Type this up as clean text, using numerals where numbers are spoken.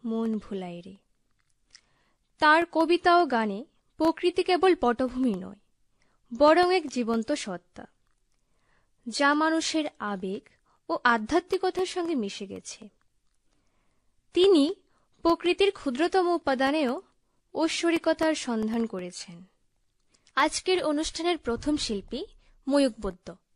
মন ভুলাই রে। তার কবিতা ও গানে প্রকৃতি কেবল পটভূমি নয়, বরং এক জীবন্ত সত্তা, যা মানুষের আবেগ ও আধ্যাত্মিকতার সঙ্গে মিশে গেছে। তিনি প্রকৃতির ক্ষুদ্রতম উপাদানেও ঐশ্বরিকতার সন্ধান করেছেন। আজকের অনুষ্ঠানের প্রথম শিল্পী ময়ূক বৈদ্য।